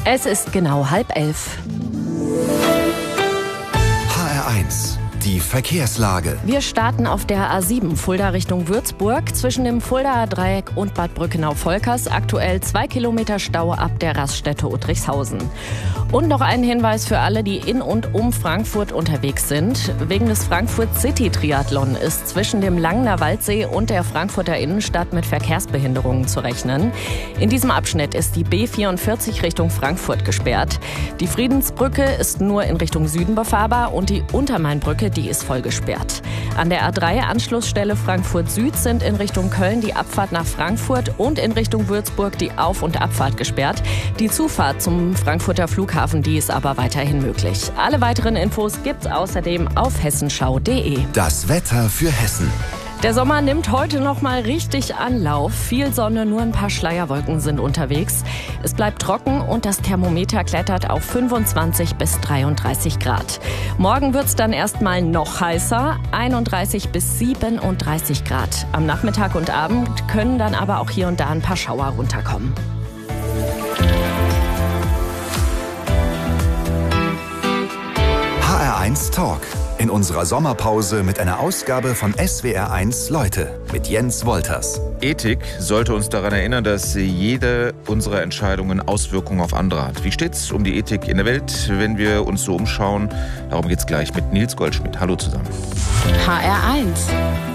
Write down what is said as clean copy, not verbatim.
Es ist genau 10:30. HR1, die Verkehrslage. Wir starten auf der A7 Fulda Richtung Würzburg zwischen dem Fuldaer Dreieck und Bad Brückenau-Volkers. Aktuell 2 Kilometer Stau ab der Raststätte Uttrichshausen. Und noch ein Hinweis für alle, die in und um Frankfurt unterwegs sind. Wegen des Frankfurt City Triathlon ist zwischen dem Langener Waldsee und der Frankfurter Innenstadt mit Verkehrsbehinderungen zu rechnen. In diesem Abschnitt ist die B44 Richtung Frankfurt gesperrt. Die Friedensbrücke ist nur in Richtung Süden befahrbar und die Untermainbrücke, die ist voll gesperrt. An der A3 Anschlussstelle Frankfurt Süd sind in Richtung Köln die Abfahrt nach Frankfurt und in Richtung Würzburg die Auf- und Abfahrt gesperrt. Die Zufahrt zum Frankfurter Flughafen, die ist aber weiterhin möglich. Alle weiteren Infos gibt's außerdem auf hessenschau.de. Das Wetter für Hessen. Der Sommer nimmt heute noch mal richtig Anlauf. Viel Sonne, nur ein paar Schleierwolken sind unterwegs. Es bleibt trocken und das Thermometer klettert auf 25 bis 33 Grad. Morgen wird's dann erstmal noch heißer, 31 bis 37 Grad. Am Nachmittag und Abend können dann aber auch hier und da ein paar Schauer runterkommen. HR1 Talk. In unserer Sommerpause mit einer Ausgabe von SWR1 Leute mit Jens Wolters. Ethik sollte uns daran erinnern, dass jede unserer Entscheidungen Auswirkungen auf andere hat. Wie steht's um die Ethik in der Welt, wenn wir uns so umschauen? Darum geht's gleich mit Nils Goldschmidt. Hallo zusammen. HR1